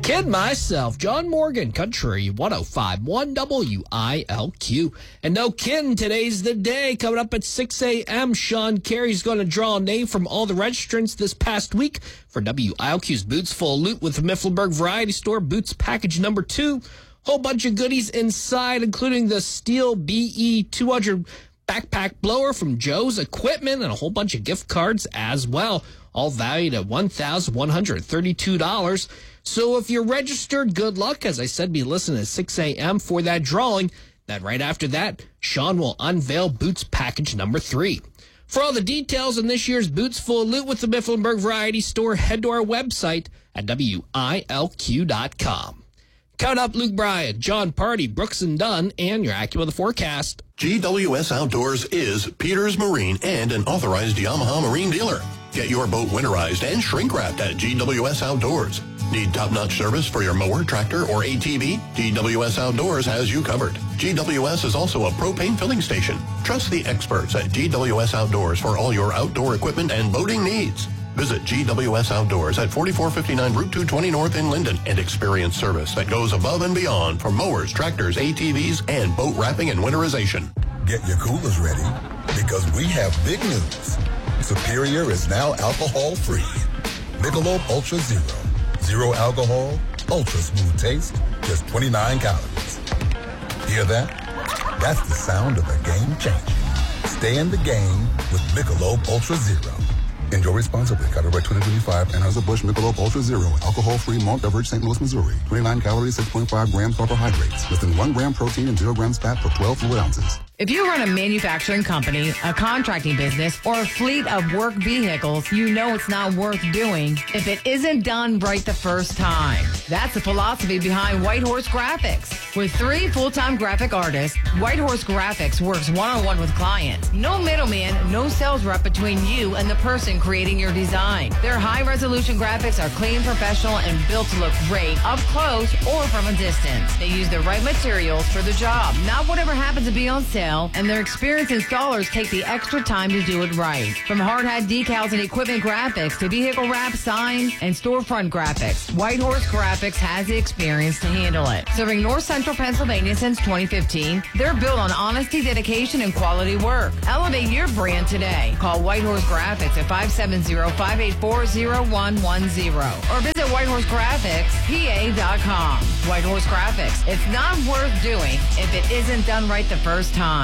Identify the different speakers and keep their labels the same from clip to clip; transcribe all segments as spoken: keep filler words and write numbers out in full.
Speaker 1: Kid myself, John Morgan, Country one oh five point one W I L Q. And no kidding, today's the day. Coming up at six a.m., Sean Carey's going to draw a name from all the registrants this past week for W I L Q's Boots Full of Loot with the Mifflinburg Variety Store Boots Package number two. Whole bunch of goodies inside, including the Steel B E two hundred backpack blower from Joe's Equipment and a whole bunch of gift cards as well, all valued at one thousand one hundred thirty-two dollars. So if you're registered, good luck. As I said, be listening at six a.m. for that drawing. Then right after that, Sean will unveil Boots Package number three. For all the details on this year's Boots Full of Loot with the Mifflinburg Variety Store, head to our website at W I L Q dot com. Count up Luke Bryan, John Party, Brooks and Dunn, and your AccuWeather forecast.
Speaker 2: G W S Outdoors is Peters Marine and an authorized Yamaha Marine dealer. Get your boat winterized and shrink-wrapped at G W S Outdoors. Need top-notch service for your mower, tractor, or A T V? G W S Outdoors has you covered. G W S is also a propane filling station. Trust the experts at G W S Outdoors for all your outdoor equipment and boating needs. Visit G W S Outdoors at forty-four fifty-nine Route two twenty North in Linden and experience service that goes above and beyond for mowers, tractors, A T Vs, and boat wrapping and winterization.
Speaker 3: Get your coolers ready because we have big news. Superior is now alcohol-free. Michelob Ultra Zero. Zero alcohol, ultra smooth taste, just twenty-nine calories. Hear that? That's the sound of a game changer. Stay in the game with Michelob Ultra Zero. Enjoy responsibly. Copyright twenty twenty-five. Anheuser-Busch Michelob Ultra Zero. Alcohol-free malt beverage, Saint Louis, Missouri. twenty-nine calories, six point five grams carbohydrates. Less than one gram protein and zero grams fat per twelve fluid ounces.
Speaker 4: If you run a manufacturing company, a contracting business, or a fleet of work vehicles, you know it's not worth doing if it isn't done right the first time. That's the philosophy behind White Horse Graphics. With three full-time graphic artists, White Horse Graphics works one-on-one with clients. No middleman, no sales rep between you and the person creating your design. Their high-resolution graphics are clean, professional, and built to look great up close or from a distance. They use the right materials for the job, not whatever happens to be on sale, and their experienced installers take the extra time to do it right. From hard hat decals and equipment graphics to vehicle wrap, signs, and storefront graphics, White Horse Graphics has the experience to handle it. Serving North Central Pennsylvania since twenty fifteen, they're built on honesty, dedication, and quality work. Elevate your brand today. Call White Horse Graphics at five seven zero, five eight four, zero one one zero or visit white horse graphics p a dot com. White Horse Graphics. It's not worth doing if it isn't done right the first time.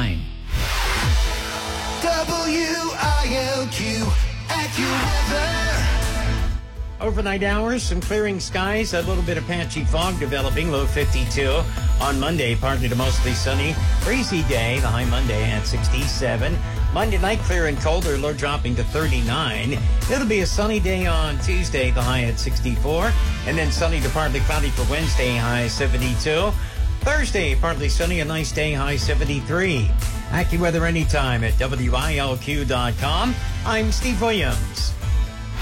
Speaker 5: W I L Q AccuWeather.
Speaker 6: Overnight hours, some clearing skies, a little bit of patchy fog developing, low fifty-two. On Monday, partly to mostly sunny. Breezy day, the high Monday at sixty-seven. Monday night, clear and colder, low dropping to thirty-nine. It'll be a sunny day on Tuesday, the high at sixty-four. And then sunny to partly cloudy for Wednesday, high seventy-two. Thursday, partly sunny, a nice day, high seventy-three. AccuWeather anytime at W I L Q dot com. I'm Steve Williams.